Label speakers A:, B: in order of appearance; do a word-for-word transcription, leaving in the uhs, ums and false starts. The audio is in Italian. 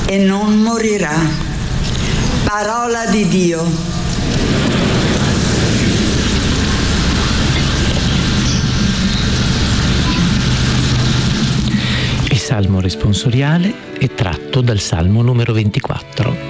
A: e non morirà. Parola di Dio.
B: Il salmo responsoriale è tratto dal salmo numero ventiquattro.